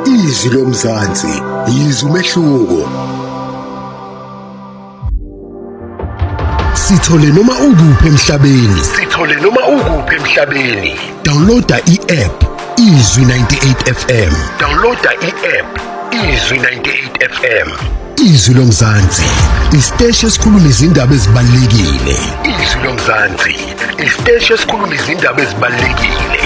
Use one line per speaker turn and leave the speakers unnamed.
Izwi lomzansi, izwi umehluko. Sithole noma ukuphi emhlabeni. Downloada i-app Izwi 98 FM. Izwi lomzansi, isiteshi esikhuluma izindaba ezibalulekile. Izwi lomzansi, isiteshi esikhuluma izindaba ezibalulekile.